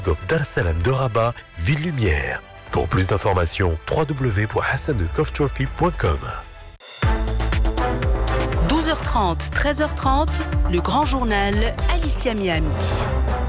Golf Dar es Salaam de Rabat, Ville Lumière. Pour plus d'informations, www.hassanegolftrophy.com. 12h30, 13h30, le grand journal Alicia Miami.